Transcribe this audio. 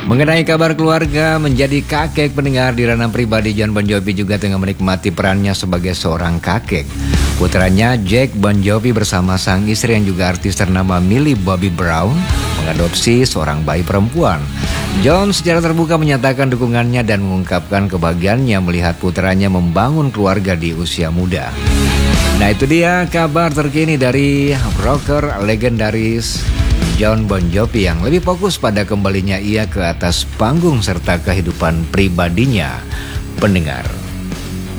Mengenai kabar keluarga, menjadi kakek pendengar di ranah pribadi, Jon Bon Jovi juga tengah menikmati perannya sebagai seorang kakek. Putranya Jack Bon Jovi bersama sang istri yang juga artis ternama Millie Bobby Brown mengadopsi seorang bayi perempuan. Jon secara terbuka menyatakan dukungannya dan mengungkapkan kebahagiaannya melihat putranya membangun keluarga di usia muda. Nah, itu dia kabar terkini dari rocker legendaris Jon Bon Jovi yang lebih fokus pada kembalinya ia ke atas panggung serta kehidupan pribadinya, pendengar.